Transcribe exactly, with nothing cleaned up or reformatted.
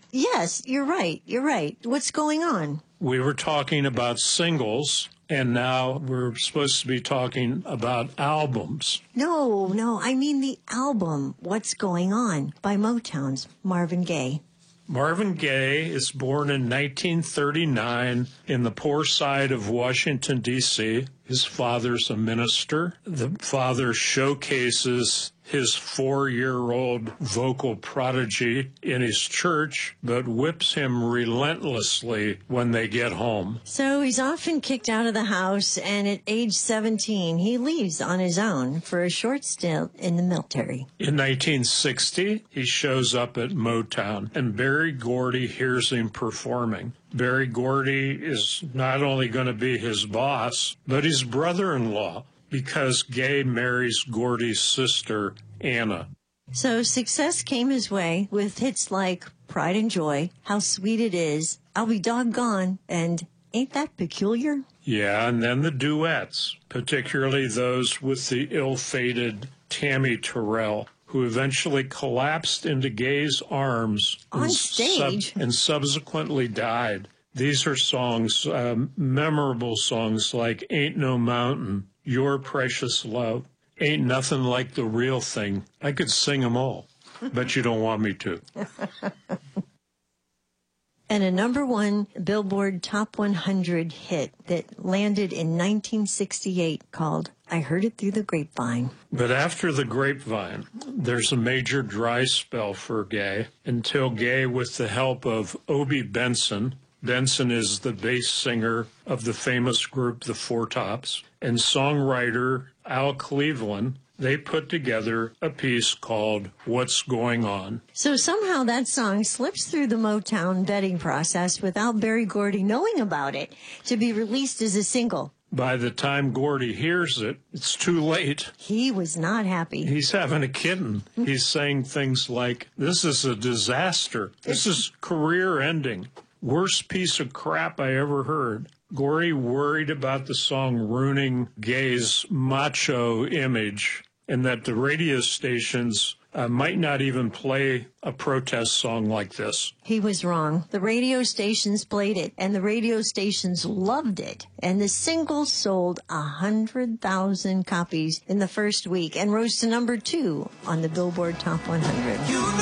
Yes, you're right. You're right. What's going on? We were talking about singles, and now we're supposed to be talking about albums. No, no, I mean the album, What's Going On, by Motown's Marvin Gaye. Marvin Gaye is born in nineteen thirty-nine in the poor side of Washington, D C His father's a minister. The father showcases his four-year-old vocal prodigy in his church, but whips him relentlessly when they get home. So he's often kicked out of the house, and at age seventeen, he leaves on his own for a short stint in the military. In nineteen sixty, he shows up at Motown, and Berry Gordy hears him performing. Berry Gordy is not only going to be his boss, but his brother-in-law, because Gaye marries Gordy's sister, Anna. So success came his way with hits like Pride and Joy, How Sweet It Is, I'll Be Doggone, and Ain't That Peculiar? Yeah, and then the duets, particularly those with the ill-fated Tammy Terrell, who eventually collapsed into Gaye's arms on and stage sub- and subsequently died. These are songs, um, memorable songs like Ain't No Mountain, Your Precious Love, Ain't Nothing Like the Real Thing. I could sing them all, but you don't want me to. And a number one Billboard Top one hundred hit that landed in nineteen sixty-eight called I Heard It Through the Grapevine. But after the grapevine, there's a major dry spell for Gaye until Gaye, with the help of Obie Benson, Benson is the bass singer of the famous group The Four Tops, and songwriter Al Cleveland, they put together a piece called What's Going On. So somehow that song slips through the Motown vetting process without Berry Gordy knowing about it to be released as a single. By the time Gordy hears it, it's too late. He was not happy. He's having a kitten. He's saying things like, this is a disaster. This is career ending. Worst piece of crap I ever heard. Gordy worried about the song ruining Gaye's macho image and that the radio stations uh, might not even play a protest song like this. He was wrong. The radio stations played it, and the radio stations loved it. And the single sold one hundred thousand copies in the first week and rose to number two on the Billboard Top one hundred. You